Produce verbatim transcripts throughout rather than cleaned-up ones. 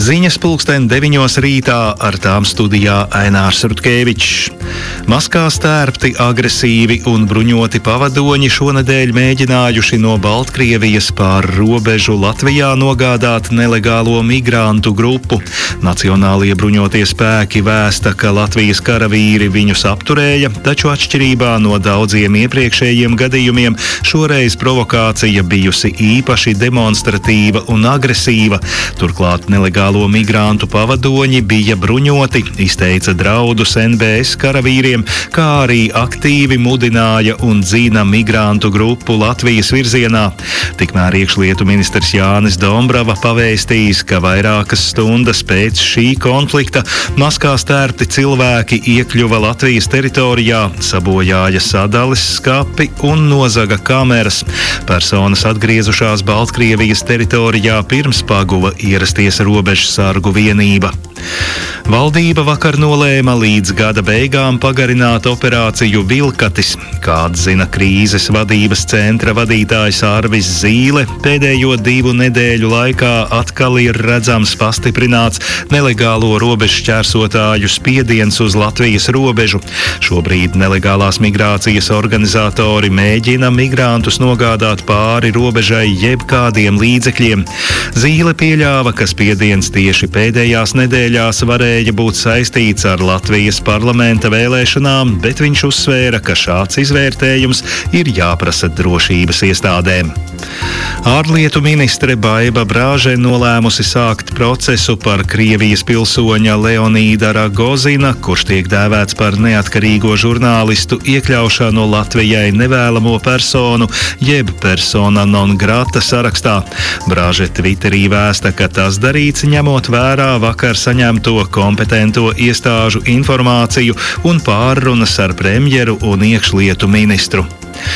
Ziņas pulksten deviņos rītā, ar tām studijā Ainārs Rutkevičs. Maskā stērpti, agresīvi un bruņoti pavadoņi šonedēļ mēģinājuši no Baltkrievijas pār robežu Latvijā nogādāt nelegālo migrantu grupu. Nacionālie bruņotie spēki vēsta, ka Latvijas karavīri viņus apturēja, taču atšķirībā no daudziem iepriekšējiem gadījumiem šoreiz provokācija bijusi īpaši demonstratīva un agresīva. Turklāt nelegālo migrantu pavadoņi bija bruņoti, izteica draudus N B S karavīriem, kā arī aktīvi mudināja un dzina migrantu grupu Latvijas virzienā. Tikmēr iekšlietu ministrs Jānis Dombrava pavēstījis, ka vairākas stundas pēc šī konflikta maskā stērpti cilvēki iekļuva Latvijas teritorijā, sabojāja sadales skapi un nozaga kameras. Personas atgriezušās Baltkrievijas teritorijā pirms paguva ierasties robežsargu vienība. Valdība vakar nolēma līdz gada beigām pagarināt operāciju Vilkatis. Kā atzina krīzes vadības centra vadītājs Arvis Zīle, pēdējo divu nedēļu laikā atkal ir redzams pastiprināts nelegālo robežšķērsotāju spiediens uz Latvijas robežu. Šobrīd nelegālās migrācijas organizatori mēģina migrantus nogādāt pāri robežai jebkādiem līdzekļiem. Zīle pieļāva, ka spiediens tieši pēdējās nedēļās varēja būt saistīts ar Latvijas parlamenta vēlēšanām, bet viņš uzsvēra, ka šāds izvērtējums ir jāprasa drošības iestādēm. Ārlietu ministre Baiba Brāže nolēmusi sākt procesu par Krievijas pilsoņa Leonīda Ragozina, kurš tiek dēvēts par neatkarīgo žurnālistu, iekļaušanu Latvijai nevēlamo personu jeb persona non grata sarakstā. Brāže Twitterī vēsta, ka tas darīts ņemot vērā vakar saņemto kompetento iestāžu informāciju un pārrunas ar premjeru un iekšlietu ministru.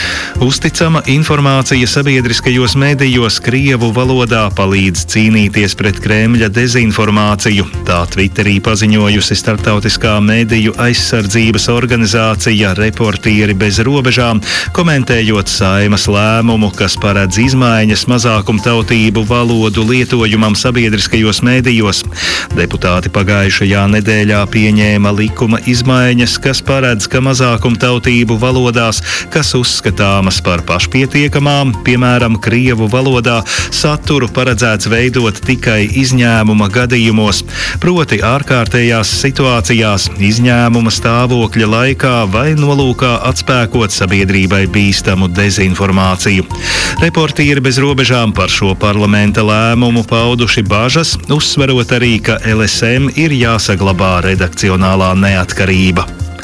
Uzticama informācija sabiedriskajos medijos krievu valodā palīdz cīnīties pret Kremļa dezinformāciju. Tā Twitterī paziņojusi starptautiskā mediju aizsardzības organizācija Reportieri bez robežām, komentējot Saimas lēmumu, kas paredz izmaiņas mazākumtautību valodu lietojumam sabiedriskajos medijos. Deputāti pagājušajā nedēļā pieņēma likuma izmaiņas, kas paredz, ka mazākumtautību valodās, kas uz uzskatāmas par pašpietiekamām, piemēram, krievu valodā, saturu paredzēts veidot tikai izņēmuma gadījumos, proti ārkārtējās situācijās, izņēmuma stāvokļa laikā vai nolūkā atspēkot sabiedrībai bīstamu dezinformāciju. Reportieri bez robežām par šo parlamenta lēmumu pauduši bažas, uzsverot arī, ka L S M ir jāsaglabā redakcionālā neatkarība.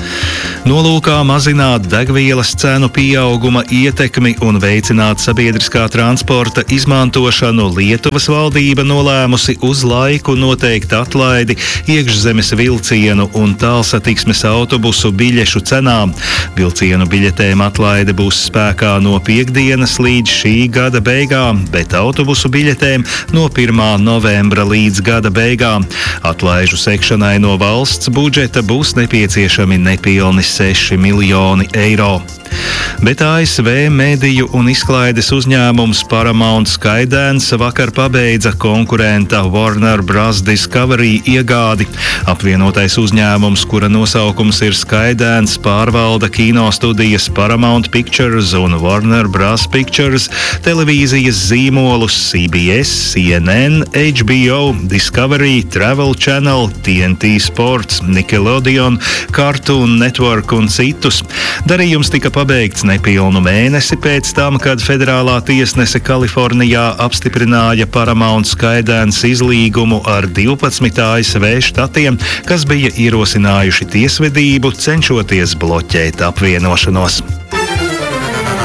Nolūkā mazināt degvielas cenu pieauguma ietekmi un veicināt sabiedriskā transporta izmantošanu, Lietuvas valdība nolēmusi uz laiku noteikt atlaidi iekšzemes vilcienu un tālsatiksmes autobusu biļešu cenām. Vilcienu biļetēm atlaide būs spēkā no piektdienas līdz šī gada beigām, bet autobusu biļetēm no pirmā novembra līdz gada beigām. Atlaižu sekšanai no valsts budžeta būs nepieciešami nepilni seši miljoni eiro. Bet A S V mediju un izklaides uzņēmums Paramount Skydance vakar pabeidza konkurenta Warner Bros. Discovery iegādi. Apvienotais uzņēmums, kura nosaukums ir Skydance, pārvalda kinostudijas Paramount Pictures un Warner Bros. Pictures, televīzijas zīmolus C B S, C N N, H B O, Discovery, Travel Channel, T N T Sports, Nickelodeon, Cartoon Network un citus. Darījums tika pabeigts nepilnu mēnesi pēc tam, kad federālā tiesnese Kalifornijā apstiprināja Paramount Skydance izlīgumu ar divpadsmit A S V štatiem, kas bija ierosinājuši tiesvedību, cenšoties bloķēt apvienošanos.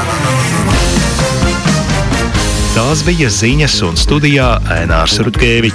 Tās bija ziņas un studijā Ainārs Rutkevičs.